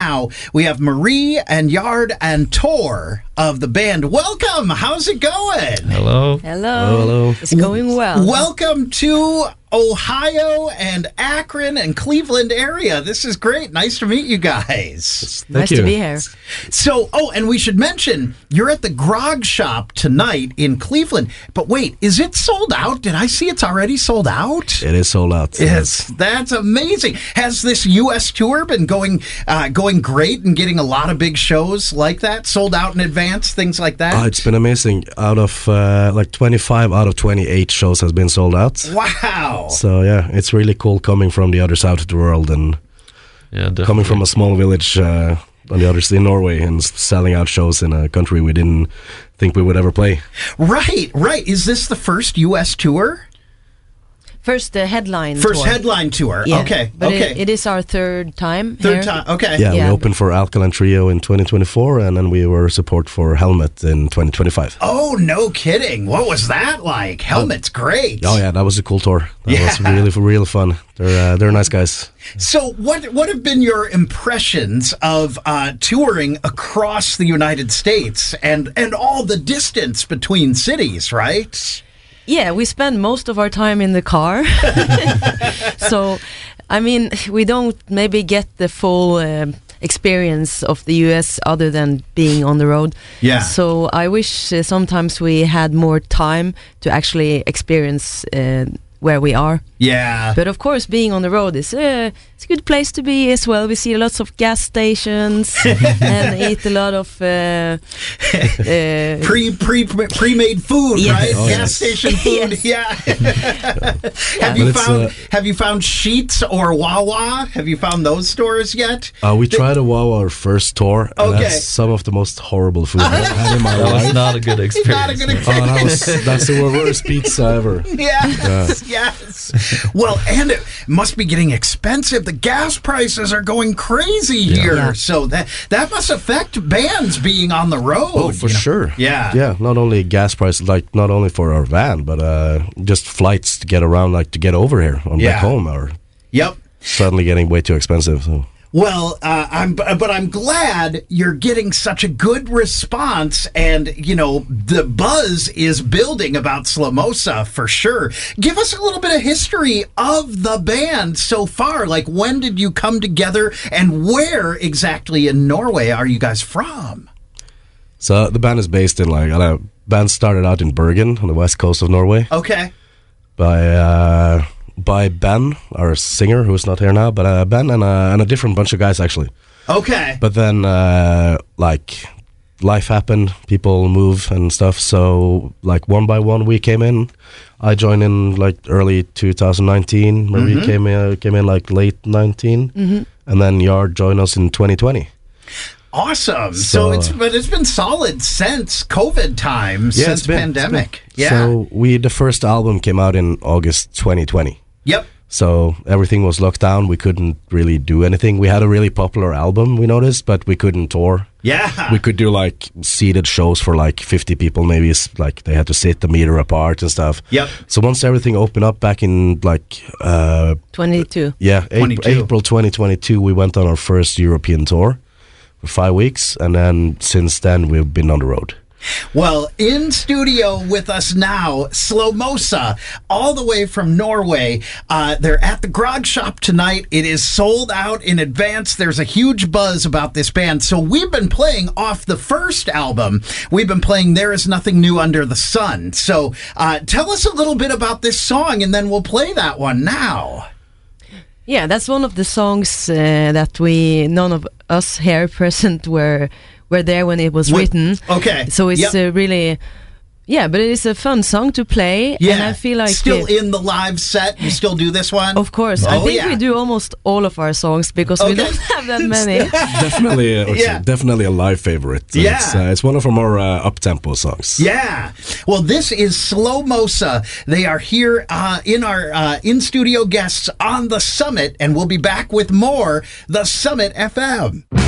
now, we have Marie and Yard and Tor of the band. Welcome. How's it going? Hello. Hello. It's going well. Welcome to Ohio and Akron and Cleveland area. This is great. Nice to meet you guys. Nice to be here. So, and we should mention, you're at the Grog Shop tonight in Cleveland. But wait, is it sold out? Did I see it's already sold out? It is sold out. Yes, that's amazing. Has this U.S. tour been going great and getting a lot of big shows like that, sold out in advance, things like that? It's been amazing. Out of 25 out of 28 shows has been sold out. Wow. So yeah, it's really cool coming from the other side of the world and coming from a small village on the other side in Norway and selling out shows in a country we didn't think we would ever play. Right. Is this the first U.S. tour? First headline First tour. headline tour. Yeah. Okay. But it is our third time Third here. time. Okay. Yeah, we Yeah. opened for Alkaline Trio in 2024 and then we were support for Helmet in 2025. Oh, no kidding. What was that like? Helmet's great. Oh yeah, that was a cool tour. That was really fun. They're nice guys. So what have been your impressions of touring across the United States and all the distance between cities, right? Yeah, we spend most of our time in the car. So, I mean, we don't maybe get the full experience of the US other than being on the road. Yeah. So I wish sometimes we had more time to actually experience where we are. Yeah. But of course, being on the road is it's a good place to be as well. We see lots of gas stations and eat a lot of pre-made food, Yes. right? Oh, Gas yes. station food. Yes. Yeah. Have you found Sheetz or Wawa? Have you found those stores yet? We tried a WoW our first tour, and Okay. that's some of the most horrible food I've had in my That was life. not a good experience. Not a good experience. That's the worst pizza ever. Yes. Well, and it must be getting expensive. The gas prices are going crazy here. Yeah. So that must affect bands being on the road. Oh, for sure. Yeah. Yeah, not only gas prices, like not only for our van, but just flights to get around, like to get over here back home are Yep. suddenly getting way too expensive. So. Well, I'm glad you're getting such a good response, and the buzz is building about Slomosa for sure. Give us a little bit of history of the band so far. Like, when did you come together, and where exactly in Norway are you guys from? So the band is based in band started out in Bergen on the west coast of Norway Okay. by Ben, our singer, who's not here now, but Ben and a different bunch of guys actually. Okay. But then, life happened, people move and stuff. So, one by one, we came in. I joined in early 2019. Marie came in late 19, and then Yard joined us in 2020. Awesome. So it's been solid since COVID time, since pandemic. Yeah. So the first album came out in August 2020. Yep. So everything was locked down. We couldn't really do anything. We had a really popular album, we noticed, but we couldn't tour. Yeah. We could do seated shows for 50 people, maybe they had to sit a meter apart and stuff. Yep. So once everything opened up back in 22. Yeah, 22. April 2022, we went on our first European tour for 5 weeks, and then since then we've been on the road. Well, in studio with us now, Slomosa, all the way from Norway. They're at the Grog Shop tonight. It is sold out in advance. There's a huge buzz about this band. So we've been playing off the first album. We've been playing There Is Nothing New Under the Sun. So tell us a little bit about this song, and then we'll play that one now. Yeah, that's one of the songs that none of us here present were there when it was written. Okay. So it's really... Yeah, but it is a fun song to play, Yeah. and I feel like... Still in the live set? You still do this one? Of course. I think we do almost all of our songs, because we don't have that many. Definitely a live favorite. Yeah. It's one of our more up-tempo songs. Yeah. Well, this is Slomosa. They are here in our in-studio guests on The Summit, and we'll be back with more The Summit FM.